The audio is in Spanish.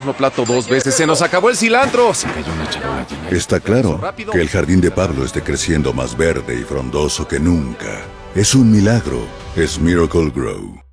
mismo plato 2 veces. ¡Se nos acabó el cilantro! Se cayó una charola llena de... Está claro que el jardín de Pablo esté creciendo más verde y frondoso que nunca. Es un milagro. Es Miracle Grow.